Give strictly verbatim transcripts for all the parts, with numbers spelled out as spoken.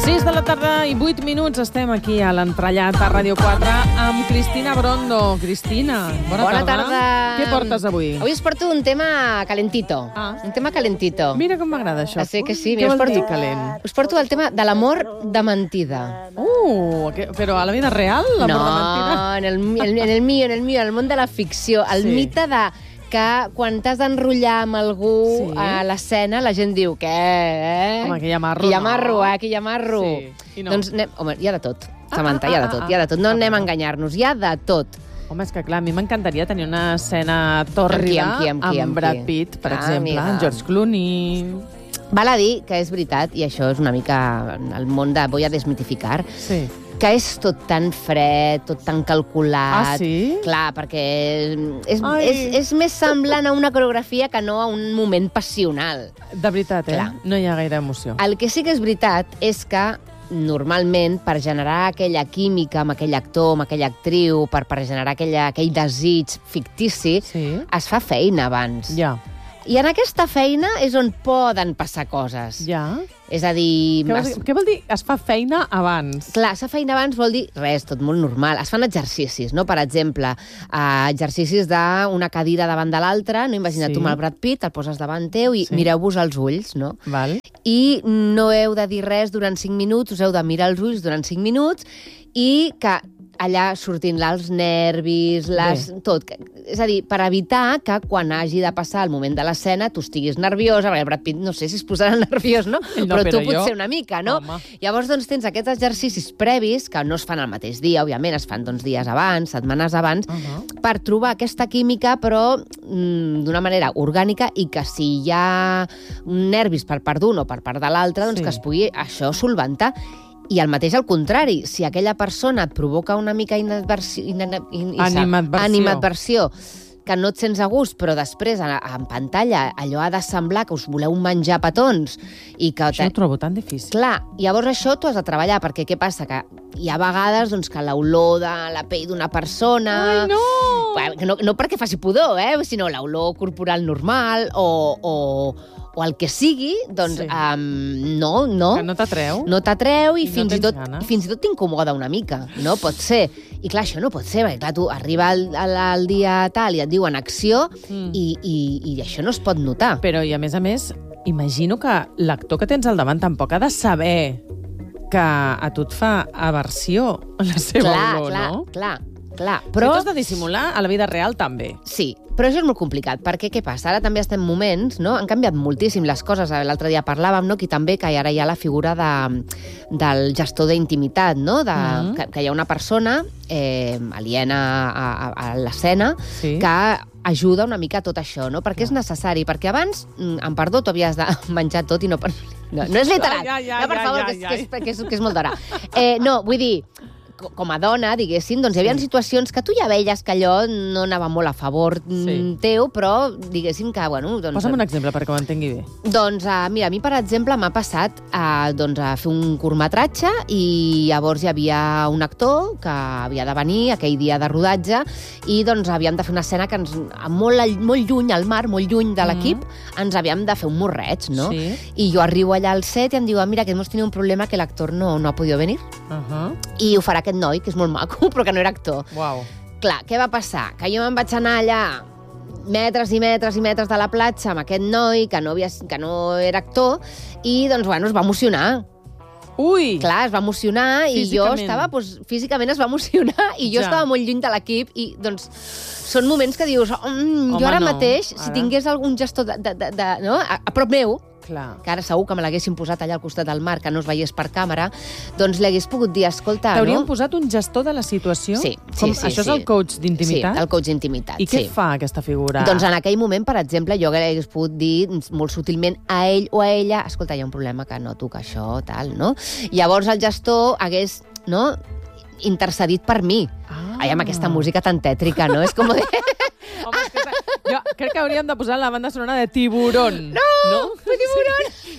sis de la tarda i vuit minuts estem aquí a l'entrellat a Ràdio quatre amb Cristina Brondo. Cristina, bona, bona tarda. tarda. Què portes avui? Avui us porto un tema calentito. Ah. Un tema calentito. Mira com m'agrada això. Ah, sí que sí. Què Mira, us vol porto, dir calent? Us porto el tema de l'amor de mentida. Uh, que, però a la vida real, l'amor no, de mentida? en el, en, en el mío, en el mío, en el món de la ficció. El Sí. mite de que quan t'has d'enrotllar amb algú Sí. a l'escena, la gent diu, què, eh? Home, que hi ha marro, Que hi ha no? marro, eh? Que hi ha marro. Sí, i no. Doncs anem, home, hi ha de tot. Ah, Samantha, ah, hi ha de ah, tot, ah, hi ha de tot. No ah, anem a ah. enganyar-nos, hi ha de tot. Home, és que clar, a mi m'encantaria tenir una escena Amb qui, tòrrida amb qui, amb qui, amb Brad qui? Pitt, per Ah, exemple, amiga. amb George Clooney... Val a dir que és veritat, i això és una mica el món de voy a desmitificar, Sí. que és tot tan fred, tot tan calculat. Ah, sí? Clar, perquè és, Ai. és, és més semblant a una coreografia que no a un moment passional. De veritat, eh? Clar. No hi ha gaire emoció. El que sí que és veritat és que normalment, per generar aquella química amb aquell actor, amb aquella actriu, per, per generar aquella, aquell desig fictici, Sí? es fa feina abans. Ja. I en aquesta feina és on poden passar coses. Ja? És a dir... Què vol, es- dir, què vol dir es fa feina abans? Clar, la feina abans vol dir res, tot molt normal. Es fan exercicis, no? Per exemple, eh, exercicis d'una cadira davant de l'altra, no? Imagina't Sí. tu amb el Brad Pitt, el poses davant teu i Sí. mireu-vos als ulls, no? Val? I no heu de dir res durant cinc minuts, us heu de mirar els ulls durant cinc minuts i que allà sortint els nervis, les, tot. Que- És a dir, per evitar que quan hagi de passar el moment de l'escena tu estiguis nerviosa, perquè el Brad Pitt no sé si es posarà nerviós, no? No, però, tu però jo- potser una mica, no? Home. Llavors, doncs, tens aquests exercicis previs, que no es fan el mateix dia, òbviament, es fan doncs, dies abans, setmanes abans, Uh -huh. per trobar aquesta química, però mm, d'una manera orgànica, i que si hi ha nervis per part d'un o per part de l'altre, doncs Sí. que es pugui això solventar. I el mateix al contrari, si aquella persona et provoca una mica inadversió, inana- in, in, Animadversió. animadversió, que no et sents a gust, però després a- en pantalla allò ha de semblar que us voleu menjar petons i que... Això ho trobo tan difícil. Clar, llavors això tu has de treballar, perquè què passa? Que hi ha vegades doncs, que l'olor de la pell d'una persona... Ai, no! Bueno, que no, no perquè faci pudor, eh? Sinó l'olor corporal normal o, o, o el que sigui, doncs Sí. um, no, no. Que no t'atreu? No t'atreu i, I no fins, i tens tot, ganes. fins i tot t'incomoda una mica, no? Pot ser. I clar, això no pot ser, perquè clar, tu arriba el, el, el dia tal i et diuen acció Mm. i, i, i això no es pot notar. Però, i a més a més, imagino que l'actor que tens al davant tampoc ha de saber que a tu et fa aversió la seva clar, olor, clar, no? clar, clar. Però... Però Si tu has de dissimular, a la vida real també. sí, però això és molt complicat, perquè què passa? Ara també estem en moments, no? Han canviat moltíssim les coses. L'altre dia parlàvem, no?, que també que ara hi ha la figura de, del gestor d'intimitat, no? De, Mhm. que, que hi ha una persona eh, aliena a, a, a l'escena Sí. que ajuda una mica a tot això, no? Perquè és necessari, perquè abans, mm, amb perdó, tu havies de menjar tot i no... Per... No, no és literal, Ai, ai, ai, no, per ai, favor, ai, que, és, ai. que, és, que, és, que és molt d'hora. Eh, no, vull dir, co- com a dona, diguéssim, doncs hi havia situacions que tu ja veies que allò no anava molt a favor Sí. sí. teu, però diguéssim que, bueno... Doncs, Posa'm un exemple perquè ho entengui bé. doncs, uh, mira, a mi, per exemple, m'ha passat uh, doncs, a fer un curtmetratge i llavors hi havia un actor que havia de venir aquell dia de rodatge i doncs havíem de fer una escena que ens, molt, al- molt lluny al mar, molt lluny de l'equip, mm. ens havíem de fer un morreig, no? Sí. I jo arribo allà al set i em diuen, mira, que hemos tenido un problema que l'actor no, no ha podido venir Uh -huh. i ho farà aquest noi, que és molt maco, però que no era actor. Uau. Clar, què va passar? Que jo me'n vaig anar allà metres i metres i metres de la platja amb aquest noi que no, havia, que no era actor i, doncs, bueno, es va emocionar. Ui! Clar, es va emocionar i jo Físicament. estava, doncs, físicament es va emocionar i jo Ja. estava molt lluny de l'equip i, doncs, són moments que dius, mm, Home, jo ara no, mateix, ara. si tingués algun gestor de, de, de, de, no? a, a prop meu, Clar. que ara segur que me l'haguessin posat allà al costat del mar, que no es veiés per càmera, doncs li hagués pogut dir, escolta, T'haurien no? posat un gestor de la situació? Sí, sí, Com, sí. Això sí. és el coach d'intimitat? Sí, el coach d'intimitat, I què sí. fa aquesta figura? Doncs en aquell moment, per exemple, jo hagués pogut dir molt sutilment a ell o a ella, escolta, hi ha un problema que noto que això, tal, no? Llavors el gestor hagués, no?, intercedit per mi. Ah. Ai, amb aquesta música tan tètrica, no? És com de... Home, és que jo crec que hauríem de posar la banda sonora de Tiburón. No, no? Tiburón!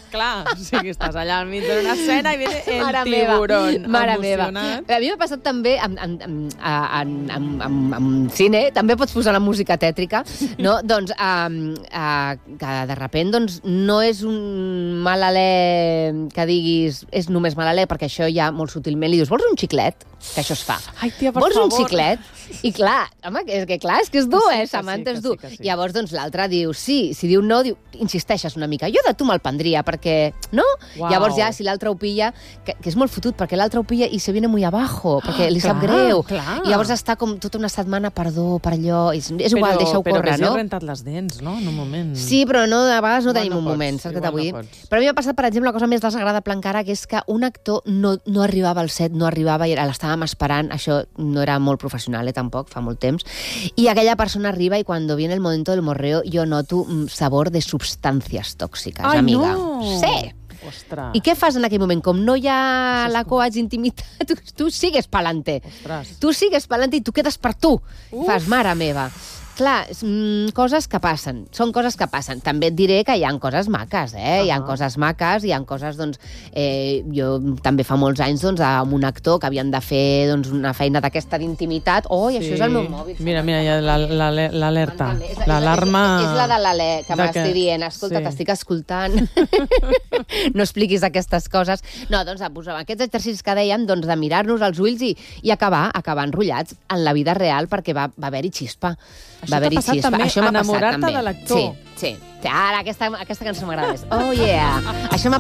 Clar, o sigui, estàs allà al mig d'una escena i viene el Mare tiburón meva. Mare meva. emocionat. A mi m'ha passat també amb, amb, amb, amb, amb, amb, amb cine, també pots posar la música tètrica, no? Doncs um, uh, que de repent doncs, no és un mal alè que diguis és només mal alè, perquè això ja molt sutilment li dius, vols un xiclet? Que això es fa. Ai, tia, per vols favor. un xiclet? I clar, home, que, que clar, és que és dur, sí, eh? que Samantha sí, és dur. que sí, que sí. Llavors, doncs, l'altre diu sí. Si diu no, diu, insisteixes una mica. Jo de tu me'l prendria, perquè... No? Uau. Llavors ja, si l'altre ho pilla... Que, que és molt fotut, perquè l'altre ho pilla i se viene muy abajo, perquè li clar, sap greu. clar. I llavors està com tota una setmana, perdó, per allò... És, és Però- igual, deixa-ho però córrer, que no? s'ha rentat les dents, no? En un moment. Sí, però no, a vegades no Igual tenim no un pots, moment, saps què igual t'vull no dir? pots. Però a mi m'ha passat, per exemple, una cosa més desagradable encara, que és que un actor no, no arribava al set, no arribava i era- l'estàvem esperant, això no era molt professional, eh, tampoc, fa molt temps, i aquella persona arriba i quan viene el momento del morreo yo noto un sabor de sustancias tóxicas, Ai, amiga. no! Sí! Ostres. I què fas en aquell moment? Com no hi ha la coats intimitat, tu, tu sigues pa'lante. Ostres. Tu sigues pa'lante i tu quedes per tu. Uf. Fas, mare meva. Clar, mm, coses que passen, són coses que passen. També et diré que hi ha coses maques, eh? Uh -huh. Hi ha coses maques, hi ha coses, doncs... Eh, jo també fa molts anys, doncs, amb un actor que havien de fer doncs, una feina d'aquesta d'intimitat. Oh, i això és el meu mòbil. Mira, mira, ja la- la- l'alerta. És- és- L'alarma... És, és la de l'Alè, que de m'estic que- dient. Escolta, sí. t'estic escoltant. No expliquis aquestes coses. No, doncs, doncs aquests exercicis que dèiem, doncs, de mirar-nos als ulls i, i acabar, acabar enrotllats en la vida real, perquè va, va haver-hi xispa. Això va t'ha haver-hi passat xispa. també, Això m'ha passat enamorar-te també. de l'actor. Sí, sí. Ara, aquesta, aquesta cançó m'agrada més. Oh, yeah! Això m'ha